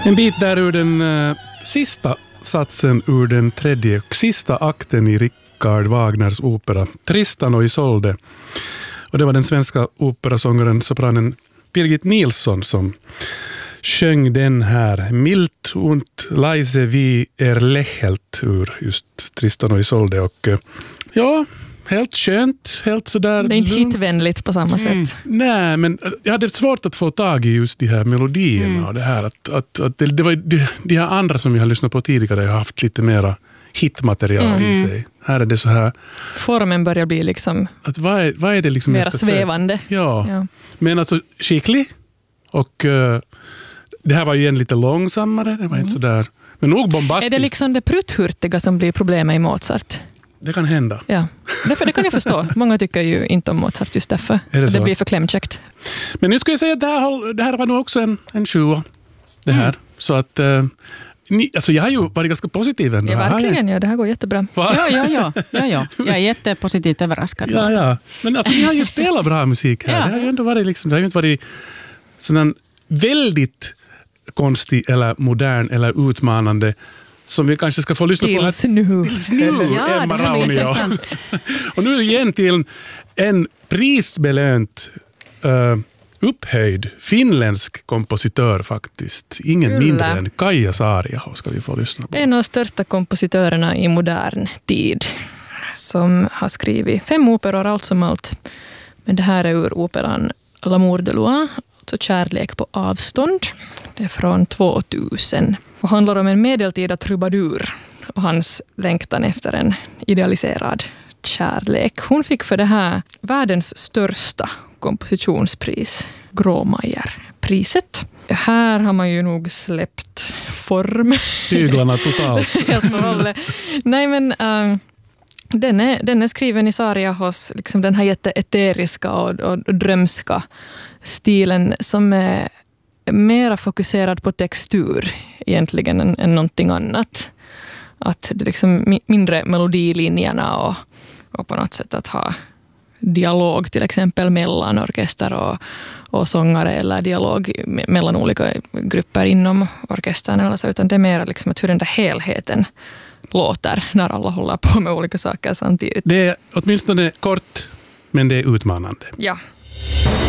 En bit där ur den sista satsen ur den tredje och sista akten i Richard Wagners opera Tristan och Isolde. Och det var den svenska operasångaren, sopranen Birgit Nilsson som sjöng den här milt und leise wie lächelt ur just Tristan och Isolde. Och ja, helt skönt, helt sådär. Det är inte hitvänligt på samma sätt. Nej, men jag hade svårt att få tag i just de här melodierna och det här att det var de här andra som vi har lyssnat på tidigare har haft lite mera hitmaterial i sig. Här är det så här. Formen börjar bli liksom att vad är det liksom mera svävande. Ja. Men alltså skicklig och det här var ju igen lite långsammare, det var inte så där. Men nog bombastiskt. Är det liksom det prutthurtiga som blir problemet i Mozart? Det kan hända. Ja, det kan jag förstå. Många tycker ju inte om Mozart just därför. Det blir för klämkäckt. Men nu ska jag säga att det här var nog också en 20. Det här. Så att alltså jag har ju varit ganska positiv ändå. Ja, verkligen. Ja, det här går jättebra. Ja. Jag är jättepositivt överraskad. Ja. Men alltså, ni har ju spelat bra musik här. Det har ju ändå varit liksom, det har ju inte varit sån väldigt konstig eller modern eller utmanande som vi kanske ska få lyssna på. Tills nu. Ja, Emma det här är Raunio. intressant. Och nu igen till en prisbelönt upphöjd finländsk kompositör faktiskt. Ingen mindre än Kaija Saariaho ska vi få lyssna på. En av de största kompositörerna i modern tid som har skrivit 5 operor allt som allt. Men det här är ur operan L'amour de loin, alltså Kärlek på avstånd. Det är från 2000 och handlar om en medeltida trubadur och hans längtan efter en idealiserad kärlek. Hon fick för det här världens största kompositionspris, Gråmeyer-priset. Här har man ju nog släppt form. Tyglarna totalt. Helt och hållet. Nej, men den är skriven i Saariahos, liksom den här jätteeteriska och drömska stilen som är mera fokuserad på textur egentligen än någonting annat. Att det liksom mindre melodilinjerna och på något sätt att ha dialog till exempel mellan orkester och sångare eller dialog mellan olika grupper inom orkestern eller så, utan det är mer liksom att hur den där helheten låter när alla håller på med olika saker samtidigt. Det är åtminstone kort, men det är utmanande. Ja.